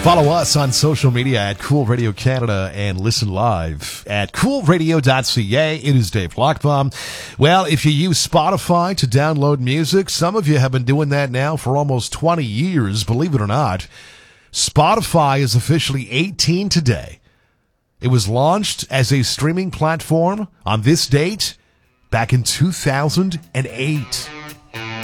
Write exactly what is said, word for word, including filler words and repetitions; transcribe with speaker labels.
Speaker 1: Follow us on social media at Cool Radio Canada and listen live at cool radio dot c a. It is Dave Lockbaum. Well, if you use Spotify to download music, some of you have been doing that now for almost twenty years, believe it or not. Spotify is officially eighteen today. It was launched as a streaming platform on this date back in two thousand eight.